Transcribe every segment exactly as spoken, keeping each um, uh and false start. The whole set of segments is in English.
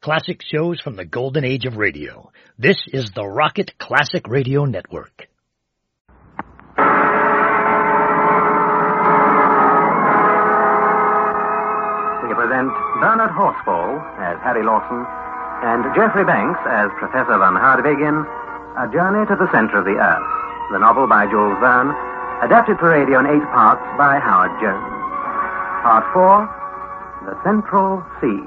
Classic shows from the golden age of radio. This is the Rocket Classic Radio Network. We present Bernard Horsfall as Harry Lawson and Geoffrey Banks as Professor von Hardwig in A Journey to the Center of the Earth, the novel by Jules Verne, adapted for radio in eight parts by Howard Jones. Part four, The Central Sea.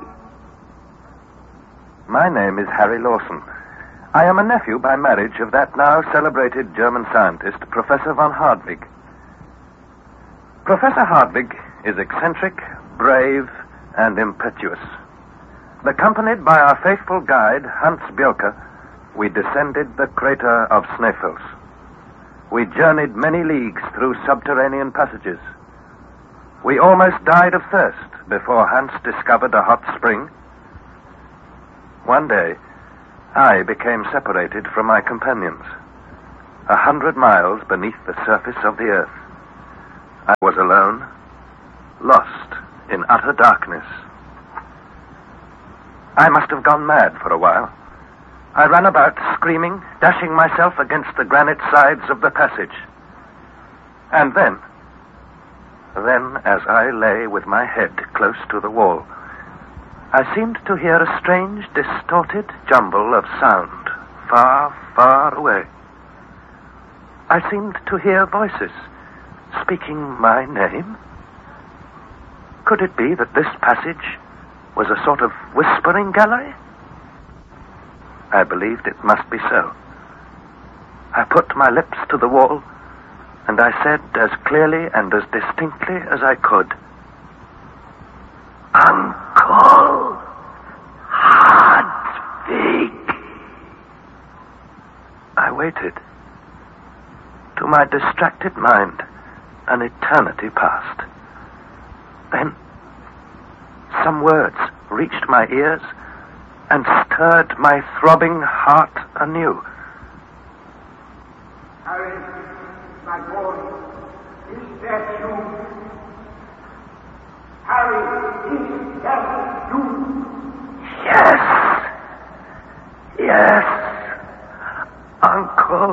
My name is Harry Lawson. I am a nephew by marriage of that now celebrated German scientist, Professor von Hardwig. Professor Hardwig is eccentric, brave, and impetuous. Accompanied by our faithful guide, Hans Björke, we descended the crater of Sneffels. We journeyed many leagues through subterranean passages. We almost died of thirst before Hans discovered a hot spring. One day, I became separated from my companions, a hundred miles beneath the surface of the earth. I was alone, lost in utter darkness. I must have gone mad for a while. I ran about screaming, dashing myself against the granite sides of the passage. And then, then as I lay with my head close to the wall, I seemed to hear a strange, distorted jumble of sound far, far away. I seemed to hear voices speaking my name. Could it be that this passage was a sort of whispering gallery? I believed it must be so. I put my lips to the wall, and I said as clearly and as distinctly as I could, "Uncle Hardwig." I waited. To my distracted mind, an eternity passed. Then, some words reached my ears and stirred my throbbing heart anew. "Harry, my boy, is that you? Harry, is that you?" Yes. Yes, Uncle.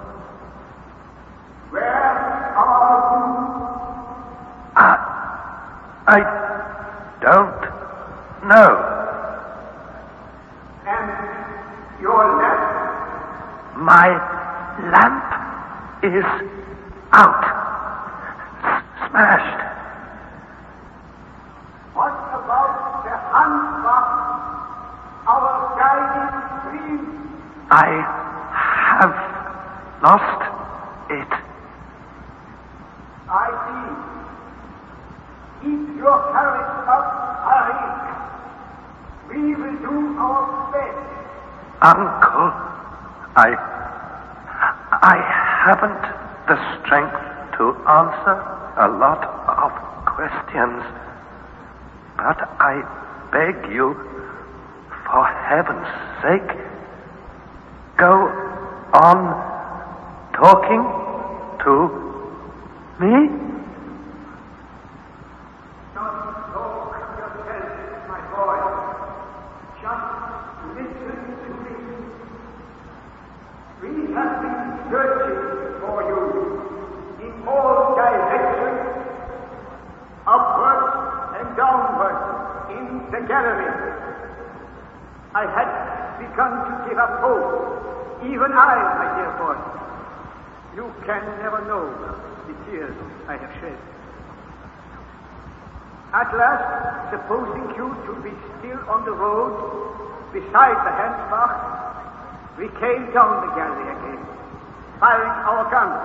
"Where are you?" I... I don't know. "And your lamp?" My lamp is out. S- smashed. "What about the Handbach, our guiding stream?" I have lost it. "I see. Keep your courage up, Harry. We will do our best." Uncle, I... I haven't the strength to answer a lot of questions. But I beg you, for heaven's sake, go on talking to me. Don't talk yourself, my boy. Just listen to me. We have been searching for you in all directions, upwards and downwards in the gallery. I had begun to give up hope, even I, my dear boy. You can never know the tears I have shed. At last, supposing you to be still on the road, beside the Hansbach, we came down the gallery again, firing our guns.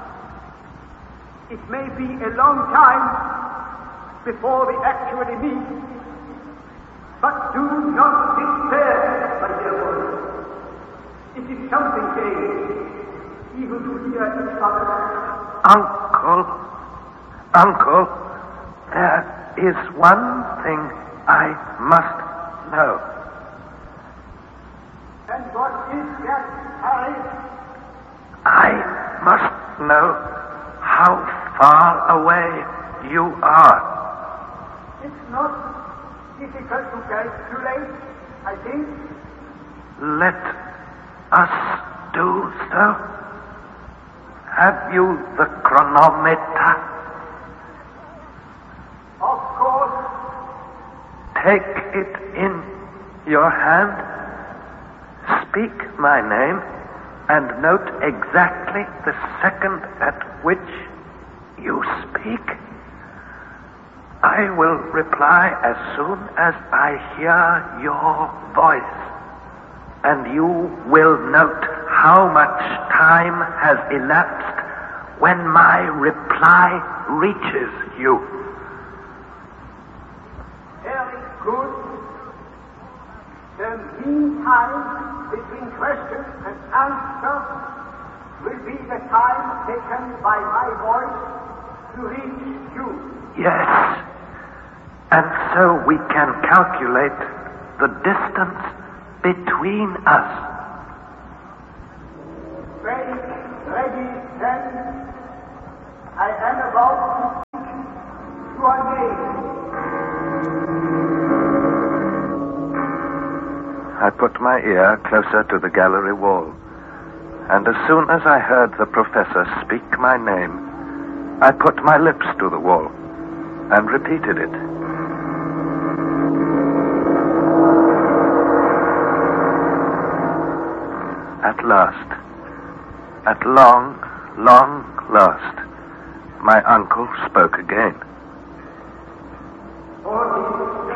It may be a long time before we actually meet, but do not despair, my dear boy. It is something gained, even to hear each other. Uncle, Uncle, there is one thing I must know. And what is that, Harry? I must know how far away you are. It's not difficult to calculate, I think. Let us do so. Have you the chronometer? Of course. Take it in your hand. Speak my name and note exactly the second at which you speak. I will reply as soon as I hear your voice, and you will note how much time has elapsed when my reply reaches you. Very good. The meantime between question and answer will be the time taken by my voice to reach you. Yes. And so we can calculate the distance between us. Ready, ready, then. I am about to speak your name. I put my ear closer to the gallery wall, and as soon as I heard the professor speak my name, I put my lips to the wall and repeated it. At last, at long, long last, my uncle spoke again. For this